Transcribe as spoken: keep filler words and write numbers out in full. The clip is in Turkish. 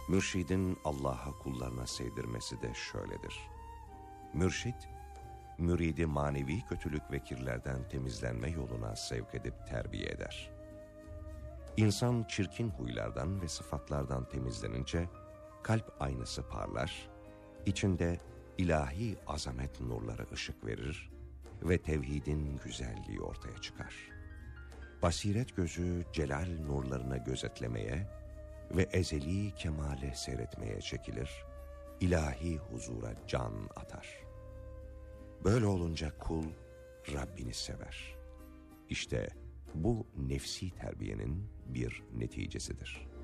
Mürşidin Allah'a kullarına sevdirmesi de şöyledir. Mürşid, müridi manevi kötülük ve kirlerden temizlenme yoluna sevk edip terbiye eder. İnsan çirkin huylardan ve sıfatlardan temizlenince kalp aynası parlar, içinde ilahi azamet nurları ışık verir ve tevhidin güzelliği ortaya çıkar. Basiret gözü celal nurlarını gözetlemeye ve ezeli kemale seyretmeye çekilir, ilahi huzura can atar. Böyle olunca kul Rabbini sever. İşte bu nefsi terbiyenin bir neticesidir.